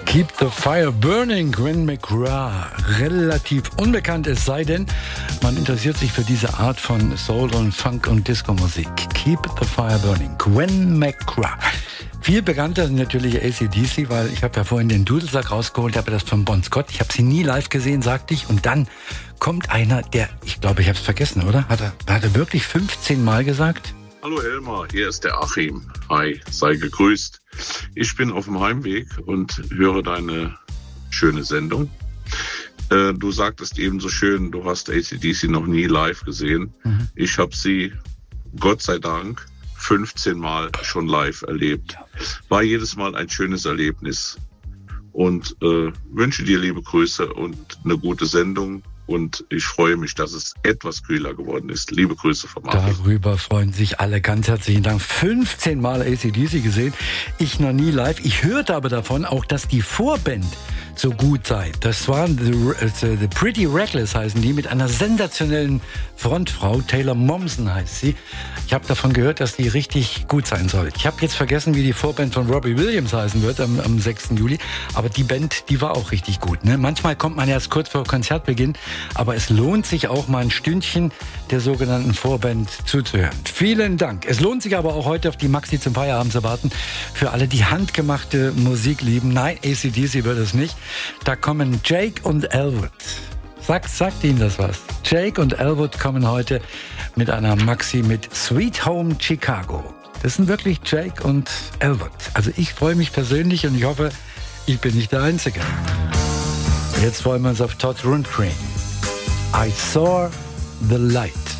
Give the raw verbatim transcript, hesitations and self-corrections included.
Keep the Fire Burning, Gwen McGrath. Relativ unbekannt, es sei denn, man interessiert sich für diese Art von Soul und Funk und Disco-Musik. Keep the Fire Burning, Gwen McGrath. Viel bekannter sind natürlich A C D C, weil ich habe ja vorhin den Dudelsack rausgeholt, habe das von Bon Scott. Ich habe sie nie live gesehen, sagte ich. Und dann kommt einer, der, ich glaube, ich habe es vergessen, oder? Hat er, hat er wirklich fünfzehn Mal gesagt? Hallo Elmar, hier ist der Achim. Hi, sei gegrüßt. Ich bin auf dem Heimweg und höre deine schöne Sendung. Äh, du sagtest eben so schön, du hast A C D C noch nie live gesehen. Mhm. Ich habe sie, Gott sei Dank, fünfzehn Mal schon live erlebt. War jedes Mal ein schönes Erlebnis. Und äh, wünsche dir liebe Grüße und eine gute Sendung. Und ich freue mich, dass es etwas kühler geworden ist. Liebe Grüße von Martin. Darüber freuen sich alle. Ganz herzlichen Dank. fünfzehn Mal A C D C gesehen. Ich noch nie live. Ich hörte aber davon auch, dass die Vorband so gut sei. Das waren The, The Pretty Reckless heißen die, mit einer sensationellen Frontfrau. Taylor Momsen heißt sie. Ich habe davon gehört, dass die richtig gut sein soll. Ich habe jetzt vergessen, wie die Vorband von Robbie Williams heißen wird am, am sechsten Juli. Aber die Band, die war auch richtig gut. Ne? Manchmal kommt man erst kurz vor Konzertbeginn, aber es lohnt sich auch mal ein Stündchen der sogenannten Vorband zuzuhören. Vielen Dank. Es lohnt sich aber auch heute auf die Maxi zum Feierabend zu warten. Für alle, die handgemachte Musik lieben. Nein, A C D C wird es nicht. Da kommen Jake und Elwood. Sagt, sagt Ihnen das was? Jake und Elwood kommen heute mit einer Maxi mit Sweet Home Chicago. Das sind wirklich Jake und Elwood. Also ich freue mich persönlich und ich hoffe, ich bin nicht der Einzige. Jetzt freuen wir uns auf Todd Rundgren. I saw the light.